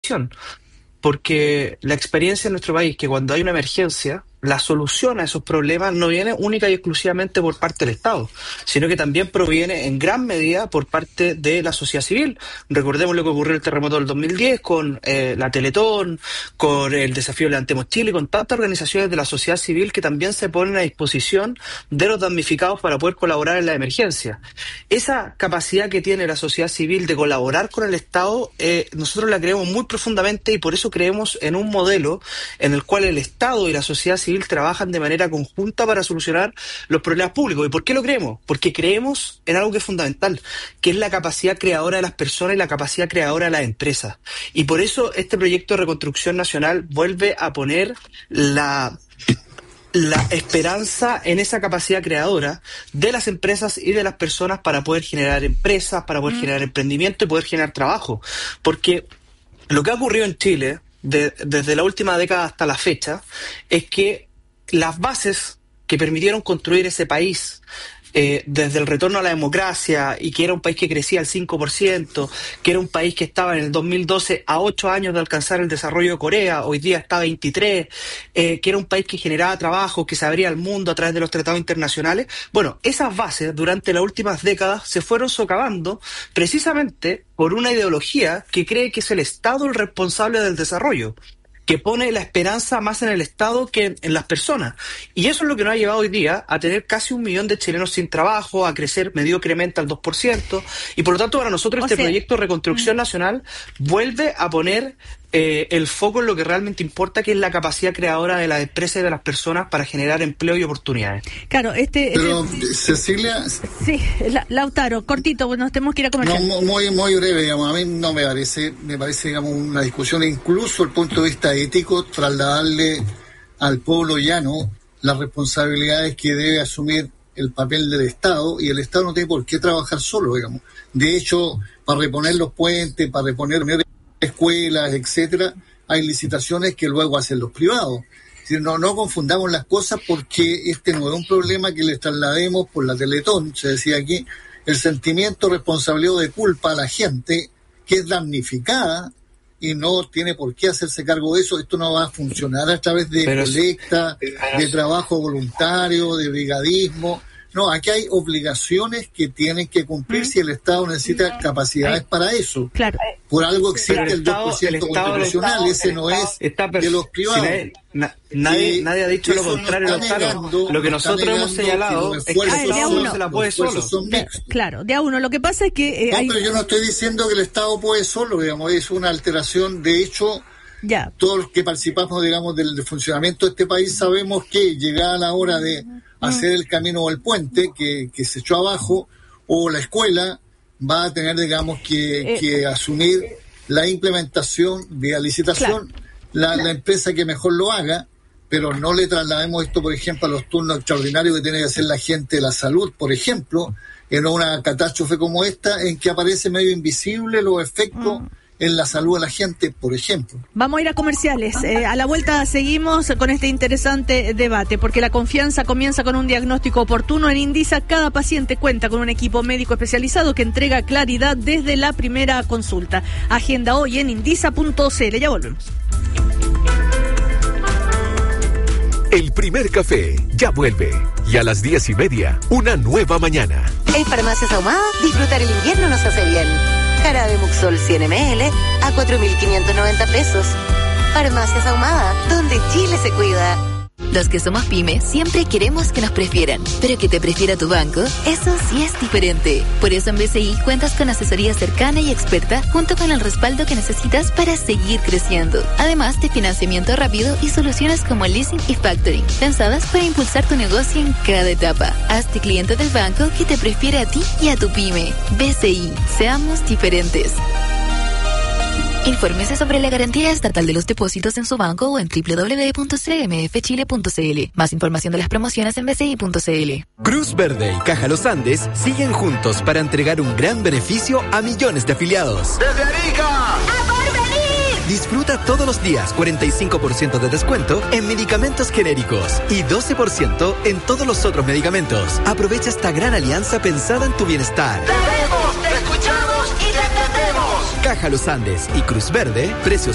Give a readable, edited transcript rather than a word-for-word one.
porque la experiencia en nuestro país que cuando hay una emergencia, la solución a esos problemas no viene única y exclusivamente por parte del Estado, sino que también proviene en gran medida por parte de la sociedad civil. Recordemos lo que ocurrió en el terremoto del 2010 con la Teletón, con el desafío Levantemos Chile, con tantas organizaciones de la sociedad civil que también se ponen a disposición de los damnificados para poder colaborar en la emergencia. Esa capacidad que tiene la sociedad civil de colaborar con el Estado, nosotros la creemos muy profundamente y por eso creemos en un modelo en el cual el Estado y la sociedad civil trabajan de manera conjunta para solucionar los problemas públicos. ¿Y por qué lo creemos? Porque creemos en algo que es fundamental, que es la capacidad creadora de las personas y la capacidad creadora de las empresas. Y por eso este proyecto de reconstrucción nacional vuelve a poner la esperanza en esa capacidad creadora de las empresas y de las personas para poder generar empresas, para poder generar emprendimiento y poder generar trabajo. Porque lo que ha ocurrido en Chile desde la última década hasta la fecha es que las bases que permitieron construir ese país desde el retorno a la democracia y que era un país que crecía al 5%, que era un país que estaba en el 2012 a 8 años de alcanzar el desarrollo de Corea, hoy día está a 23, que era un país que generaba trabajo, que se abría al mundo a través de los tratados internacionales. Bueno, esas bases durante las últimas décadas se fueron socavando precisamente por una ideología que cree que es el Estado el responsable del desarrollo, que pone la esperanza más en el Estado que en las personas. Y eso es lo que nos ha llevado hoy día a tener casi 1 millón de chilenos sin trabajo, a crecer mediocremente al 2%, y por lo tanto para nosotros proyecto de reconstrucción nacional vuelve a poner el foco en lo que realmente importa, que es la capacidad creadora de las empresas y de las personas para generar empleo y oportunidades. Claro, Pero, Cecilia... Sí, Lautaro, cortito, nos tenemos que ir a comercial. No, muy breve, digamos. A mí no me parece, digamos, una discusión, incluso el punto de vista ético, trasladarle al pueblo llano las responsabilidades que debe asumir el papel del Estado, y el Estado no tiene por qué trabajar solo, digamos. De hecho, para reponer los puentes, para reponer escuelas, etcétera, hay licitaciones que luego hacen los privados. Es decir, no confundamos las cosas, porque este no es un problema que les traslademos por la Teletón. Se decía aquí, el sentimiento responsabilidad o de culpa a la gente que es damnificada y no tiene por qué hacerse cargo de eso. Esto no va a funcionar a través de colecta, de trabajo voluntario, de brigadismo. No, aquí hay obligaciones que tienen que cumplir si el Estado necesita capacidades para eso. Claro. Por algo existe el 2% constitucional, ese no es de los privados. Nadie ha dicho lo contrario, lo que nosotros hemos señalado es que el Estado no se la puede solo. Claro, de a uno. Lo que pasa es que... pero yo no estoy diciendo que el Estado puede solo, digamos, es una alteración. De hecho, todos los que participamos, digamos, del funcionamiento de este país sabemos que llegada la hora de hacer el camino o el puente que se echó abajo, o la escuela, va a tener, digamos, que asumir la implementación vía licitación, la empresa que mejor lo haga, pero no le traslademos esto, por ejemplo, a los turnos extraordinarios que tiene que hacer la gente de la salud, por ejemplo, en una catástrofe como esta, en que aparece medio invisible los efectos en la salud de la gente, por ejemplo. Vamos a ir a comerciales. A la vuelta seguimos con este interesante debate, porque la confianza comienza con un diagnóstico oportuno. En Indisa, cada paciente cuenta con un equipo médico especializado que entrega claridad desde la primera consulta. Agenda hoy en indisa.cl. Ya volvemos. El primer café ya vuelve. Y a las 10:30, una nueva mañana. En Farmacias Ahumada, disfrutar el invierno nos hace bien. Jarabe Muxol 100 ml a 4.590 pesos. Farmacias Ahumada, donde Chile se cuida. Los que somos pyme siempre queremos que nos prefieran, pero que te prefiera tu banco, eso sí es diferente. Por eso en BCI cuentas con asesoría cercana y experta, junto con el respaldo que necesitas para seguir creciendo. Además de financiamiento rápido y soluciones como leasing y factoring, pensadas para impulsar tu negocio en cada etapa. Hazte cliente del banco que te prefiere a ti y a tu pyme. BCI, seamos diferentes. Infórmese sobre la garantía estatal de los depósitos en su banco o en www.cmfchile.cl. Más información de las promociones en bci.cl. Cruz Verde y Caja Los Andes siguen juntos para entregar un gran beneficio a millones de afiliados. ¡Desde Arica! ¡A Porvenir! Disfruta todos los días 45% de descuento en medicamentos genéricos y 12% en todos los otros medicamentos. Aprovecha esta gran alianza pensada en tu bienestar. ¡Te vemos, te escuchamos y te entendemos! Caja Los Andes y Cruz Verde, precios